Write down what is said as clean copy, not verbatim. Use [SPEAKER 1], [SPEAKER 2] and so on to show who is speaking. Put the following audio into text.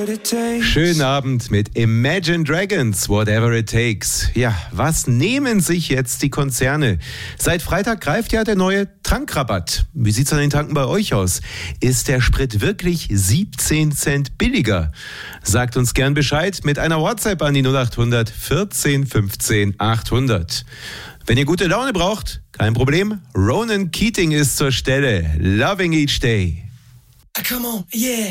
[SPEAKER 1] Schönen Abend mit Imagine Dragons, Whatever It Takes. Ja, was nehmen sich jetzt die Konzerne? Seit Freitag greift ja der neue Tankrabatt. Wie sieht's an den Tanken bei euch aus? Ist der Sprit wirklich 17 Cent billiger? Sagt uns gern Bescheid mit einer WhatsApp an die 0800 14 15 800. Wenn ihr gute Laune braucht, kein Problem. Ronan Keating ist zur Stelle. Loving Each Day.
[SPEAKER 2] Come on, yeah.